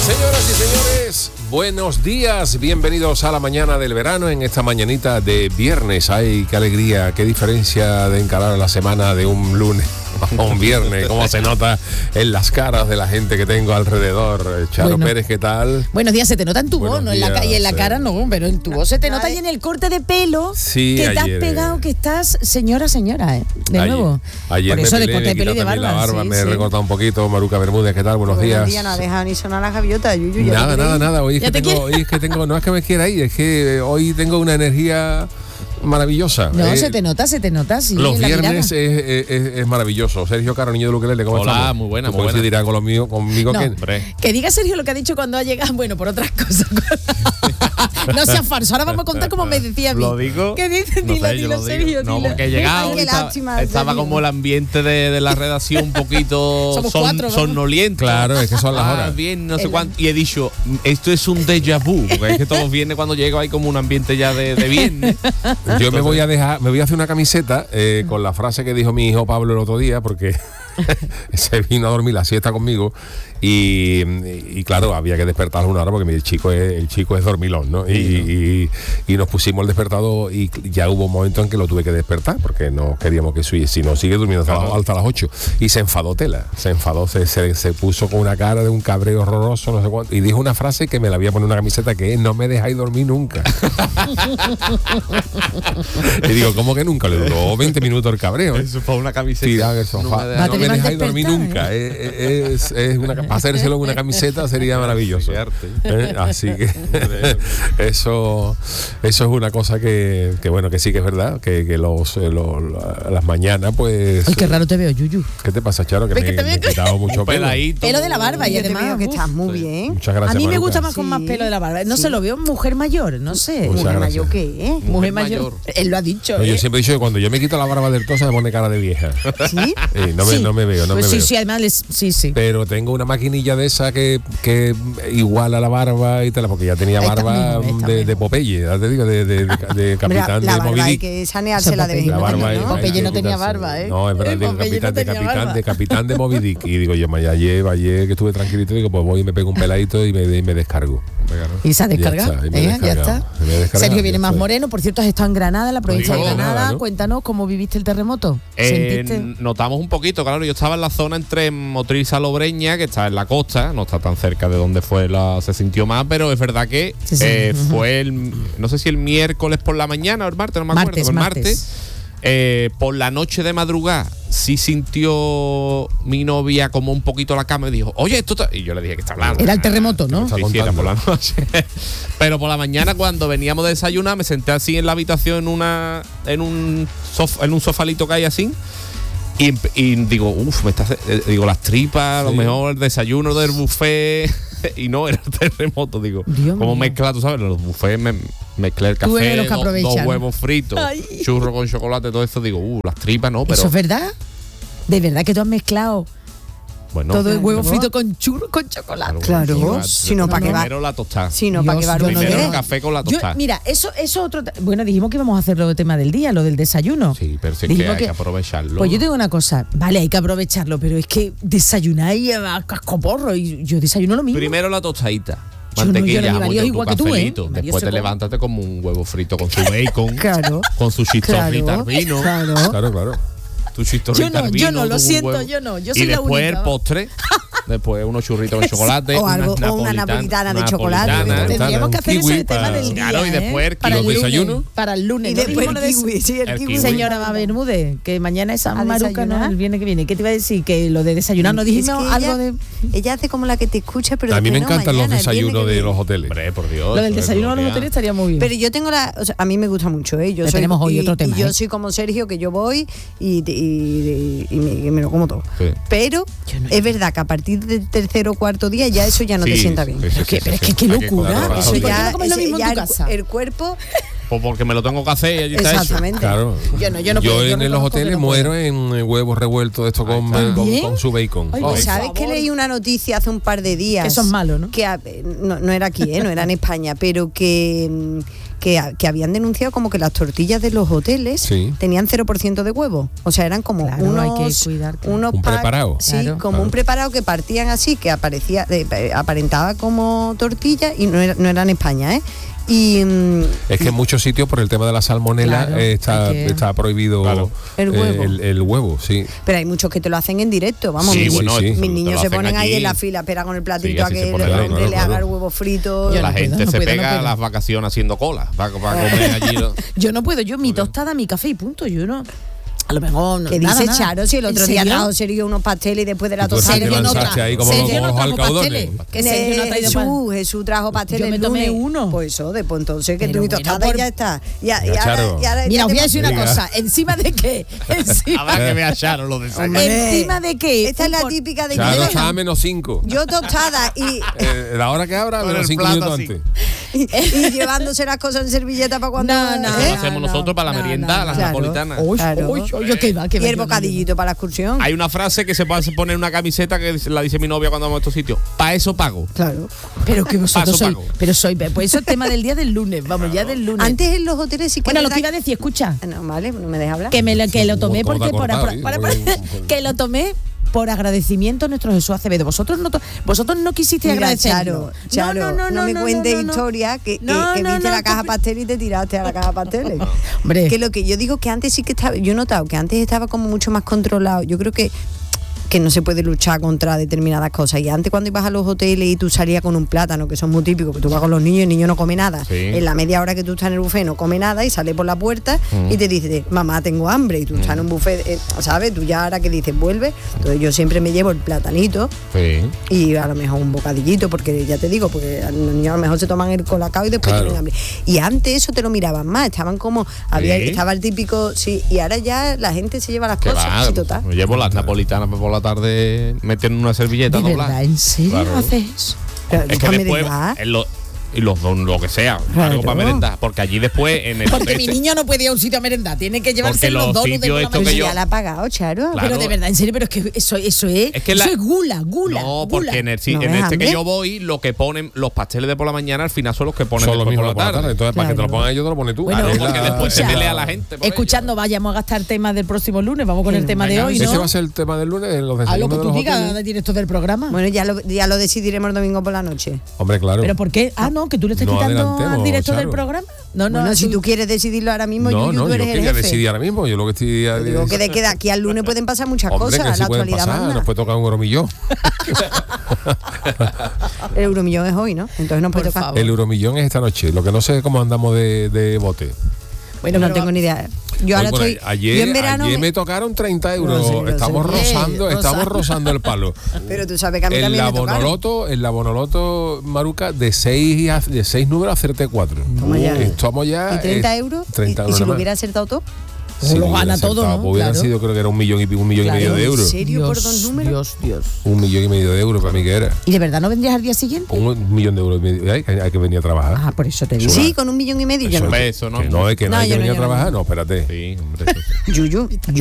Señoras y señores, buenos días, bienvenidos a la mañana del verano en esta mañanita de viernes. Ay, qué alegría, qué diferencia de encarar la semana de un lunes a un viernes, cómo se nota en las caras de la gente que tengo alrededor. Charo Pérez, ¿qué tal? Buenos días, se te nota en tu voz, ¿no? En la cara no, pero en tu voz se te nota y en el corte de pelo que te has pegado, que estás señora, de nuevo. Ayer por eso me de corte de pelo y de barba. La barba me he recortado un poquito. Maruca Bermúdez, ¿qué tal? Buenos días. No ha dejado ni sonar la gaviota, Yuyu. Nada. Hoy es que tengo, no es que me quiera ir, es que hoy tengo una energía maravillosa. No, se te nota, sí. Los viernes es maravilloso. Sergio Caro, niño de Luquelele, ¿cómo estás? Hola, muy buena. Dirá conmigo no, que diga Sergio lo que ha dicho cuando ha llegado, bueno, por otras cosas. No seas falso, ahora vamos a contar como me decía a mí. Lo digo. ¿Qué dices? Dilo, Sergio. No, porque he llegado y estaba como el ambiente de la redacción un poquito somnoliento. Claro, es que son las horas. Bien, no sé cuánto. Y he dicho, esto es un déjà vu, porque es que todos los viernes cuando llego hay como un ambiente ya de viernes. Yo me voy a hacer una camiseta con la frase que dijo mi hijo Pablo el otro día, porque se vino a dormir la siesta conmigo y claro, había que despertarlo una hora porque el chico es dormilón, ¿no? Y nos pusimos el despertador y ya hubo un momento en que lo tuve que despertar porque no queríamos que si no sigue durmiendo hasta las 8 y se enfadó se puso con una cara de un cabreo horroroso, no sé cuánto, y dijo una frase que me la voy a poner en una camiseta que es: no me dejáis dormir nunca. Y digo, ¿cómo que nunca? Le duró 20 minutos el cabreo. Eso fue una camiseta. Tirar el sofá. No me dejáis dormir nunca. Hacérselo en una camiseta sería maravilloso. Así que eso es una cosa que bueno, que sí que es verdad, que las mañanas pues. Ay, qué raro te veo, Yuyu. ¿Qué te pasa, Charo? Que me he quitado mucho pelo. Pelo de la barba y además que estás muy bien. Muchas gracias. A mí me Maruca. gusta más con más pelo de la barba. No se lo veo mujer mayor, no sé. ¿Mujer mayor qué? Mujer mayor. Él lo ha dicho. No, yo siempre he dicho que cuando yo me quito la barba del todo se me pone cara de vieja. ¿Sí? No me veo. Sí, además sí. Pero tengo una maquinilla de esa que iguala la barba y tal, porque ya tenía barba de Popeye, ya te digo, de capitán de Moby Dick. Hay que saneársela de vez en cuando, ¿no? Popeye no tenía barba, ¿eh? No, es verdad, de capitán de Moby Dick. Y digo yo, ayer que estuve tranquilito, digo, pues voy y me pego un peladito y me descargo. ¿Y se ha descargado? Ya está. Sergio viene más moreno. Por cierto, has estado en Granada, la provincia de Granada. ¿No? Cuéntanos cómo viviste el terremoto. Notamos un poquito, claro. Yo estaba en la zona entre Motril y Salobreña, que está en la costa, no está tan cerca de donde se sintió más, pero es verdad que fue no sé si el miércoles por la mañana o el martes, no me acuerdo, el martes. Por la noche de madrugada sí sintió mi novia como un poquito la cama y dijo, oye, esto y yo le dije que está hablando. Era el terremoto, ¿no? Sí, era por la noche. Pero por la mañana, cuando veníamos de desayunar, me senté así en la habitación en un sofalito que hay así. Y digo, digo, las tripas, a lo mejor el desayuno del buffet. Y no, era el terremoto, digo. Como mezclar, tú sabes, los buffets mezclé el café, dos huevos fritos, churro con chocolate, todo eso, digo, las tripas no, pero. ¿Eso es verdad? ¿De verdad que tú has mezclado? Bueno, todo el huevo frito con churro con chocolate. Claro, si no, ¿para qué va? Primero la tostada. Si no, ¿para qué va? Primero el café con la tostada. Mira, eso otro. Bueno, dijimos que íbamos a hacer lo del tema del día, lo del desayuno. Sí, pero sí que hay que aprovecharlo. Pues yo tengo una cosa, vale, hay que aprovecharlo, pero es que desayunar y a cascoporro, y yo desayuno lo mismo. Primero la tostadita. Mantequilla, jamón, igual que tú, después te levántate como un huevo frito con su bacon, claro, con su chistorrita al vino. Claro. Yo no, lo siento, yo no. Yo soy la única. Y después el postre, después unos churritos de chocolate, una napolitana de chocolate. Tendríamos que hacer ese tema del día. Claro, y después el desayuno. Para el lunes. Y después el kiwi. Señora Bermúdez, que mañana es San Maruca, ¿no? El viernes que viene. ¿Qué te iba a decir? Que lo de desayunar, no dijimos algo de. Ella hace como la que te escucha, pero. A mí me encantan los desayunos de los hoteles. Por Dios. Lo del desayuno de los hoteles estaría muy bien. Pero yo tengo a mí me gusta mucho, ¿eh? Tenemos hoy otro tema. Y yo soy como Sergio, que yo voy y me lo como todo. Sí. Pero es verdad que a partir del tercer o cuarto día ya eso ya no te sienta bien. Pero es que qué locura. Eso ya, no comes lo mismo en tu casa. El cuerpo. Pues porque me lo tengo que hacer y allí está exactamente. Claro. Yo en los hoteles muero en huevos revueltos de esto con su bacon. ¿Sabes que leí una noticia hace un par de días? Que eso es malo, ¿no? Que no era aquí, no era en España, pero que que habían denunciado como que las tortillas de los hoteles tenían 0% de huevo. O sea, eran como unos un preparado. Sí, como un preparado que partían así, que aparentaba como tortilla y no eran España, ¿eh? Y es que en muchos sitios por el tema de la salmonela está prohibido el huevo, sí. Pero hay muchos que te lo hacen en directo, vamos. Sí, mis niños se ponen ahí en la fila, esperan con el platito a que el hombre le haga el huevo frito. La gente se pega las vacaciones haciendo cola para comer allí. Yo no puedo, mi tostada, mi café y punto, yo no. A lo mejor no. Que dice Charo, si el otro día trajo Sergio unos pasteles y después de la tostada ahí como los alcaudones. Jesús trajo pasteles. Yo me tomé uno. Pues eso, después entonces que tu tostada ya está. Mira, os voy a decir una cosa. ¿Encima de qué? Habrá que ver a Charo lo de esa. ¿Encima de qué? Esta es la típica de Charo estaba -5. Yo tostada y la hora que abra, menos 5 minutos antes. Y llevándose las cosas en servilleta para cuando... No, hacemos nosotros para la merienda, las napolitanas. Y el bocadillito para la excursión. Hay una frase que se puede poner en una camiseta que la dice mi novia cuando vamos a estos sitios. Para eso pago. Claro. Pero que vosotros pues eso es tema del día del lunes. Vamos, ya del lunes. Antes en los hoteles sí que... Bueno, lo que iba a decir, escucha. No, vale, no me deja hablar. Que lo tomé porque que lo tomé por agradecimiento a nuestro Jesús Acevedo. Vosotros no quisisteis agradecerlo. Charo, no me cuentes historia que viste la caja pastel y te tiraste a la caja pasteles. Hombre. Que lo que yo digo que antes sí que estaba, yo he notado que antes estaba como mucho más controlado. Yo creo que no se puede luchar contra determinadas cosas. Y antes cuando ibas a los hoteles y tú salías con un plátano, que son muy típicos, que tú vas con los niños y el niño no come nada. En la media hora que tú estás en el buffet no come nada y sale por la puerta y te dice, mamá, tengo hambre. Y tú estás en un buffet, ¿sabes? Tú ya ahora que dices, vuelve. Entonces yo siempre me llevo el platanito y a lo mejor un bocadillito, porque ya te digo, porque los niños a lo mejor se toman el colacao y después tienen hambre. Y antes eso te lo miraban más, estaban como, estaba el típico, y ahora ya la gente se lleva las cosas. Total. Me llevo las napolitanas por la tarde, meter en una servilleta doblada. ¿En serio haces eso? Es que después lo que sea, algo para merendar, porque allí después en el porque mi niño no puede ir a un sitio a merendar, tiene que llevarse los donuts de la mañana. Ya la ha pagado, Charo. Claro. Pero de verdad, en serio, pero es que eso es gula. No, porque en este que yo voy, lo que ponen los pasteles de por la mañana al final son los que ponen son los mismos por la tarde. Entonces, para que te lo pongan ellos, te lo pones tú. Bueno, porque después se pelea a la gente. Escuchando, vayamos a gastar temas del próximo lunes, vamos con el tema de hoy, ¿no? Ese va a ser el tema del lunes, los desayunos. A lo que tú digas, director del programa. Bueno, ya lo decidiremos el domingo por la noche. Hombre, claro. ¿Pero por qué? No, que tú le estás quitando al director del programa. No, si tú quieres decidirlo ahora mismo, tú eres el jefe. Yo decidir ahora mismo, yo lo que estoy... Digo que de aquí al lunes pueden pasar muchas cosas, la actualidad manda. Nos puede tocar un euromillón. El euromillón es hoy, ¿no? Entonces nos puede tocar. El euromillón es esta noche, lo que no sé es cómo andamos de bote. Bueno, no tengo ni idea. Yo ahora estoy. Ayer, yo en verano me tocaron 30 euros. Estamos rozando el palo. Pero tú sabes que a mí también me tocaron. En la Bonoloto, Maruca, de 6 números a hacerte 4. Estamos ya. ¿Y 30 euros? 30 euros ¿Y si lo hubiera acertado todo? Si lo gana todo, ¿no? Hubieran sido, creo que era 1 millón y medio de euros. ¿En serio? ¿Por 2 números? Dios. 1 millón y medio de euros para mí que era. ¿Y de verdad no vendrías al día siguiente? 1 millón de euros. Hay que venir a trabajar. Por eso te digo. Sí, con 1 millón y medio. Eso no. No, es que nadie que venía a trabajar. No, espérate. Sí, hombre. Yuyu.